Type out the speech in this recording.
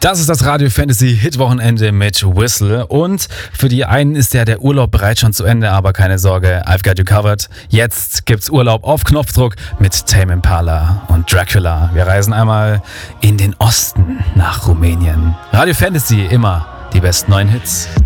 Das ist das Radio Fantasy Hit-Wochenende mit Whistle. Und für die einen ist der Urlaub bereits schon zu Ende, aber keine Sorge, I've got you covered. Jetzt gibt's Urlaub auf Knopfdruck mit Tame Impala und Dracula. Wir reisen einmal in den Osten nach Rumänien. Radio Fantasy, immer die besten neuen Hits.